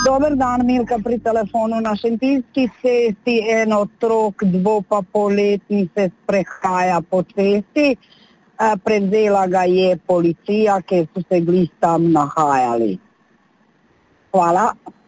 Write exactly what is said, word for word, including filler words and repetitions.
Dobar dan, Milka pri telefonu. Na Šentiljski cesti en otrok dvopapoletni se sprehaja po cesti. Prevzela ga je policija, ker so se glih tam nahajali. Hvala.